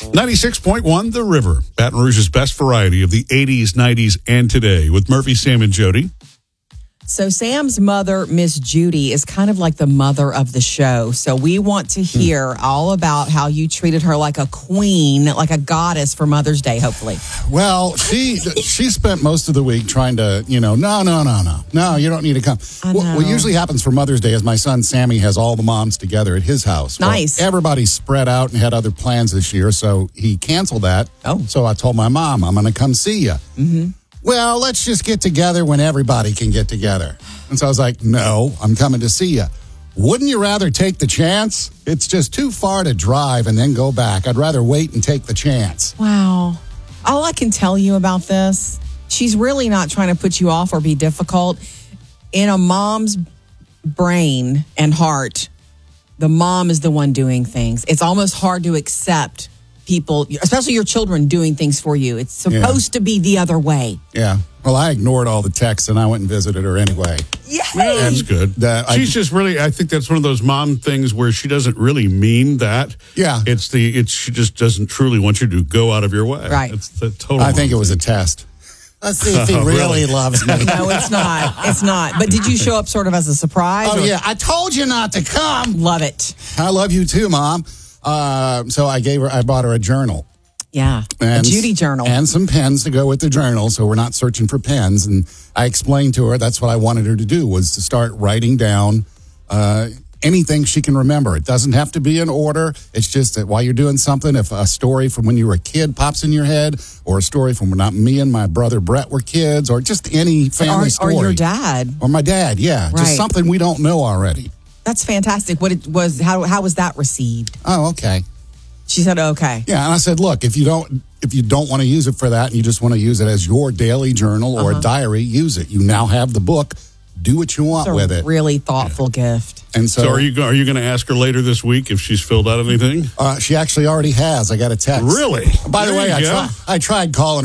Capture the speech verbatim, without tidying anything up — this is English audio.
ninety-six point one The River, Baton Rouge's best variety of the eighties, nineties, and today with Murphy, Sam, and Jody. So Sam's mother, Miss Judy, is kind of like the mother of the show. So we want to hear all about how you treated her like a queen, like a goddess for Mother's Day, hopefully. Well, she she spent most of the week trying to, you know, no, no, no, no, no, you don't need to come. I What, know. what usually happens for Mother's Day is my son Sammy has all the moms together at his house. Well, Nice. everybody's spread out and had other plans this year, so he canceled that. Oh. So I told my mom, I'm going to come see you. Mm-hmm. Well, let's just get together when everybody can get together. And so I was like, no, I'm coming to see you. Wouldn't you rather take the chance? It's just too far to drive and then go back. I'd rather wait and take the chance. Wow. All I can tell you about this, she's really not trying to put you off or be difficult. In a mom's brain and heart, the mom is the one doing things. It's almost hard to accept people, especially your children, doing things for you. It's supposed to be the other way. Yeah. Well, I ignored all the texts and I went and visited her anyway. Yay! That's good. That- I- She's just really, I think that's one of those mom things where she doesn't really mean that. Yeah. It's the, it's, she just doesn't truly want you to go out of your way. Right. It's the total. I think it mom was a thing. test. Let's see if he Oh, really, really? loves me. No, it's not. It's not. But did you show up sort of as a surprise? Oh, or- yeah. I told you not to come. Love it. I love you too, Mom. Uh, so I gave her, I bought her a journal. Yeah. And, a Judy journal. And some pens to go with the journal, so we're not searching for pens. And I explained to her that's what I wanted her to do, was to start writing down uh, anything she can remember. It doesn't have to be in order. It's just that while you're doing something, if a story from when you were a kid pops in your head, or a story from when not me and my brother Brett were kids, or just any family or, story. or your dad. Or my dad, yeah. Right. Just something we don't know already. That's fantastic. What it was, how, how was that received? Oh, okay. She said, okay. Yeah, and I said, look, if you don't if you don't want to use it for that and you just want to use it as your daily journal or Uh-huh. a diary, use it. You now have the book. Do what you want It's a with it. really thoughtful gift. And so, So are you, go- are you going to ask her later this week if she's filled out anything? uh, she actually already has. I got a text. Really? By the There way, you I, go. try, I tried calling